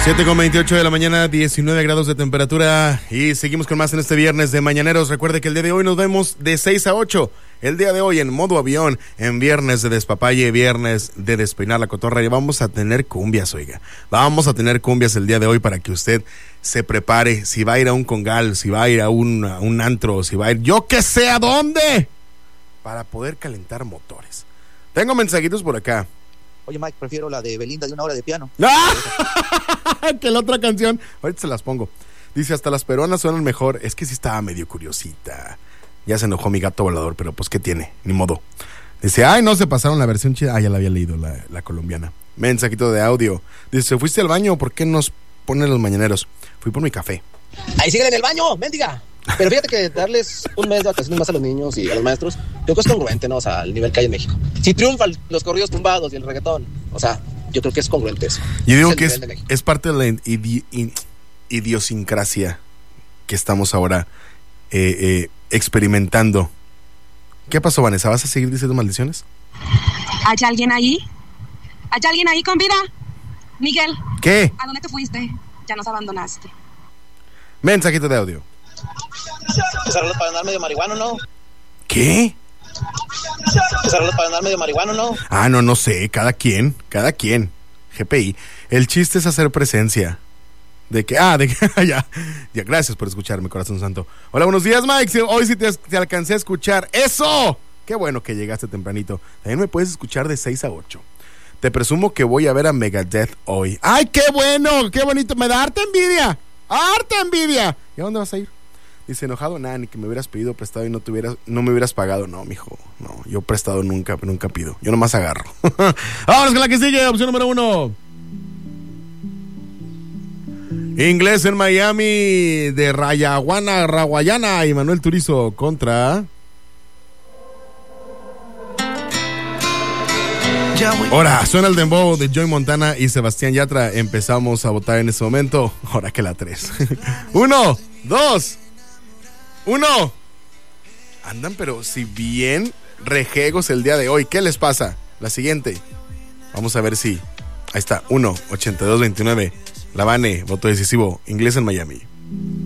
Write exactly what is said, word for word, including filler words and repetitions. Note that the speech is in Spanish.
siete con veintiocho de la mañana, diecinueve grados de temperatura y seguimos con más en este viernes de Mañaneros. Recuerde que el día de hoy nos vemos de seis a ocho. El día de hoy en modo avión, en viernes de despapalle, viernes de despeinar la cotorra, y vamos a tener cumbias, oiga. Vamos a tener cumbias el día de hoy para que usted se prepare. Si va a ir a un congal, si va a ir a un, a un antro, si va a ir yo que sé a dónde, para poder calentar motores. Tengo mensajitos por acá. Oye, Mike, prefiero la de Belinda de una hora de piano. ¡Ah! Que la otra canción. Ahorita se las pongo. Dice, hasta las peruanas suenan mejor. Es que sí estaba medio curiosita. Ya se enojó mi gato volador, pero pues ¿qué tiene? Ni modo. Dice, ay, no, se pasaron la versión chida. Ah, ya la había leído, la, la colombiana. Mensajito de audio. Dice, ¿fuiste al baño? ¿Por qué nos ponen los mañaneros? Fui por mi café. Ahí siguen en el baño, mendiga. Pero fíjate que darles un mes de vacaciones más a los niños y a los maestros, yo creo que es congruente, ¿no? O sea, al nivel que hay en México. Si triunfan los corridos tumbados y el reggaetón, o sea, yo creo que es congruente eso. Yo digo es que es, es parte de la idi- in- idiosincrasia que estamos ahora eh, eh, experimentando. ¿Qué pasó, Vanessa? ¿Vas a seguir diciendo maldiciones? ¿Hay alguien ahí? ¿Hay alguien ahí con vida? Miguel. ¿Qué? ¿A dónde te fuiste? Ya nos abandonaste. Mensajito de audio. Empezaron para andar medio marihuano, ¿no? ¿Qué? Empezaron para andar medio marihuano, ¿no? Ah, no, no sé. Cada quien, cada quien. G P I. El chiste es hacer presencia. De que, ah, de que, ya, ya, gracias por escucharme, corazón santo. Hola, buenos días, Mike. Hoy sí te, te alcancé a escuchar. ¡Eso! Qué bueno que llegaste tempranito. También me puedes escuchar de seis a ocho. Te presumo que voy a ver a Megadeth hoy. ¡Ay, qué bueno! ¡Qué bonito! Me da harta envidia. ¡Harta envidia! ¿Y a dónde vas a ir? Dice, enojado, nada, ni que me hubieras pedido prestado y no, te hubieras, no me hubieras pagado. No, mijo, no, yo prestado nunca, nunca pido. Yo nomás agarro. Vámonos con la que sigue, opción número uno. Inglés en Miami, de Rayaguana, Raguayana y Manuel Turizo contra... Ahora, suena el dembow de Joey Montana y Sebastián Yatra. Empezamos a votar en este momento. Ahora que la tres. Uno, dos, uno. Andan, pero si bien rejegos el día de hoy. ¿Qué les pasa? La siguiente. Vamos a ver si. Ahí está, uno, ochenta y dos, veintinueve. La Vane, voto decisivo. Inglés en Miami.